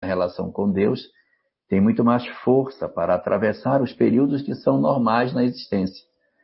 relação com Deus tem muito mais força para atravessar os períodos que são normais na existência.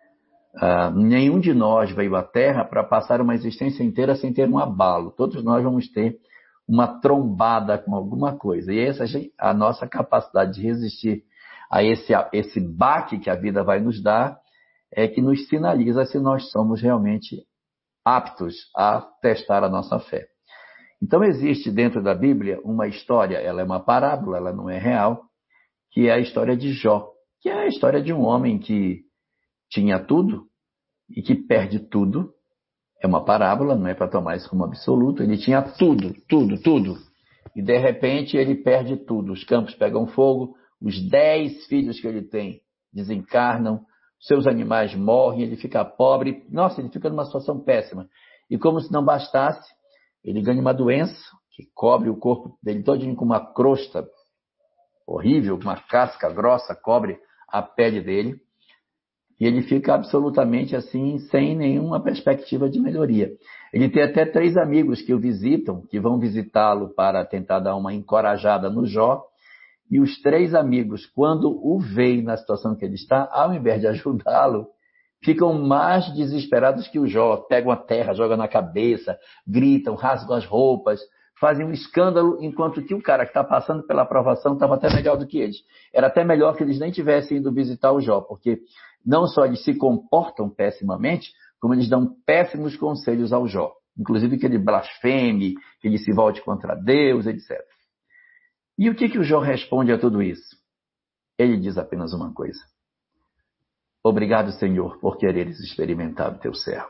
Nenhum de nós veio à Terra para passar uma existência inteira sem ter um abalo. Todos nós vamos ter uma trombada com alguma coisa. E essa é a nossa capacidade de resistir a esse baque que a vida vai nos dar, é que nos sinaliza se nós somos realmente aptos a testar a nossa fé. Então existe dentro da Bíblia uma história, ela é uma parábola, ela não é real, que é a história de Jó, que é a história de um homem que tinha tudo e que perde tudo. É uma parábola, não é para tomar isso como absoluto. Ele tinha tudo, tudo, tudo. E de repente ele perde tudo. Os campos pegam fogo, os 10 filhos que ele tem desencarnam, seus animais morrem, ele fica pobre. Nossa, ele fica numa situação péssima. E como se não bastasse, ele ganha uma doença que cobre o corpo dele todinho com uma crosta horrível, uma casca grossa, cobre a pele dele. E ele fica absolutamente assim, sem nenhuma perspectiva de melhoria. Ele tem até 3 amigos que o visitam, que vão visitá-lo para tentar dar uma encorajada no Jó. E os 3 amigos, quando o veem na situação que ele está, ao invés de ajudá-lo, ficam mais desesperados que o Jó. Pegam a terra, jogam na cabeça, gritam, rasgam as roupas, fazem um escândalo, enquanto que o cara que está passando pela aprovação estava até melhor do que eles. Era até melhor que eles nem tivessem ido visitar o Jó, porque não só eles se comportam pessimamente, como eles dão péssimos conselhos ao Jó. Inclusive que ele blasfeme, que ele se volte contra Deus, etc. E o que o Jó responde a tudo isso? Ele diz apenas uma coisa. Obrigado, Senhor, por quereres experimentar o teu servo.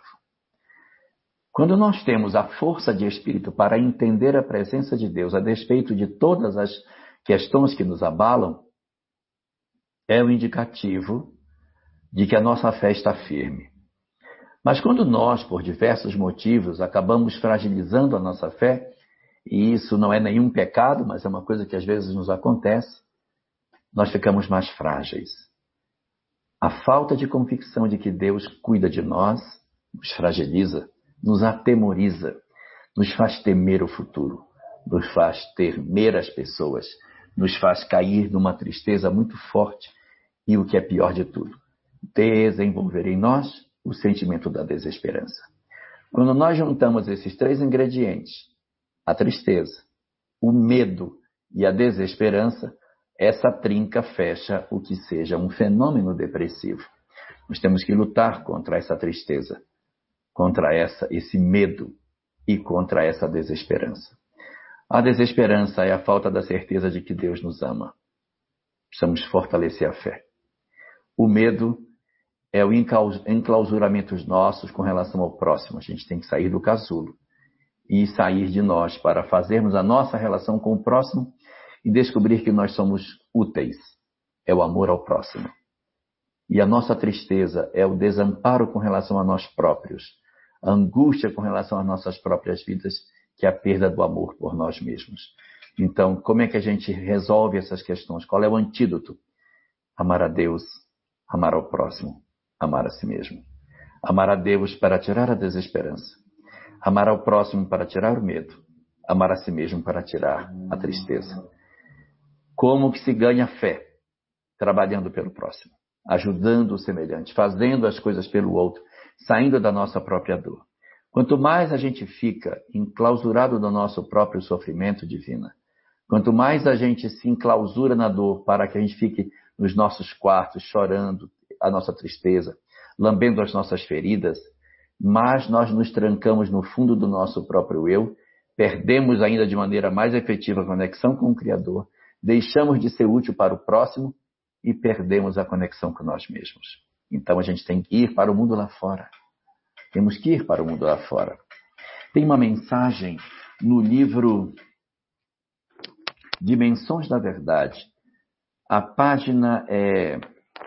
Quando nós temos a força de espírito para entender a presença de Deus a despeito de todas as questões que nos abalam, é um indicativo de que a nossa fé está firme. Mas quando nós, por diversos motivos, acabamos fragilizando a nossa fé, e isso não é nenhum pecado, mas é uma coisa que às vezes nos acontece, nós ficamos mais frágeis. A falta de convicção de que Deus cuida de nós nos fragiliza, nos atemoriza, nos faz temer o futuro, nos faz temer as pessoas, nos faz cair numa tristeza muito forte e, o que é pior de tudo, desenvolver em nós o sentimento da desesperança. Quando nós juntamos esses 3 ingredientes, a tristeza, o medo e a desesperança, essa trinca fecha o que seja um fenômeno depressivo. Nós temos que lutar contra essa tristeza, contra esse medo e contra essa desesperança. A desesperança é a falta da certeza de que Deus nos ama. Precisamos fortalecer a fé. O medo é o enclausuramento nossos com relação ao próximo. A gente tem que sair do casulo e sair de nós para fazermos a nossa relação com o próximo e descobrir que nós somos úteis. É o amor ao próximo. E a nossa tristeza é o desamparo com relação a nós próprios, a angústia com relação às nossas próprias vidas, que é a perda do amor por nós mesmos. Então, como é que a gente resolve essas questões? Qual é o antídoto? Amar a Deus, amar ao próximo, amar a si mesmo. Amar a Deus para tirar a desesperança. Amar ao próximo para tirar o medo. Amar a si mesmo para tirar a tristeza. Como que se ganha fé? Trabalhando pelo próximo, ajudando o semelhante, fazendo as coisas pelo outro, saindo da nossa própria dor. Quanto mais a gente fica enclausurado no nosso próprio sofrimento divino, quanto mais a gente se enclausura na dor para que a gente fique nos nossos quartos chorando a nossa tristeza, lambendo as nossas feridas, mais nós nos trancamos no fundo do nosso próprio eu, perdemos ainda de maneira mais efetiva a conexão com o Criador, deixamos de ser útil para o próximo e perdemos a conexão com nós mesmos. Então a gente tem que ir para o mundo lá fora. Temos que ir para o mundo lá fora. Tem uma mensagem no livro Dimensões da Verdade. A página é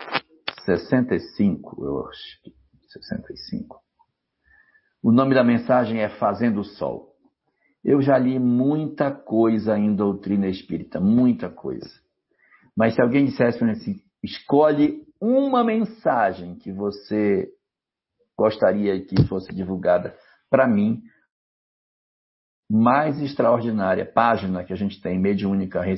65, eu acho. 65. O nome da mensagem é Fazendo o Sol. Eu já li muita coisa em doutrina espírita, muita coisa. Mas se alguém dissesse para mim assim, escolhe uma mensagem que você gostaria que fosse divulgada, para mim, mais extraordinária página que a gente tem, mediúnica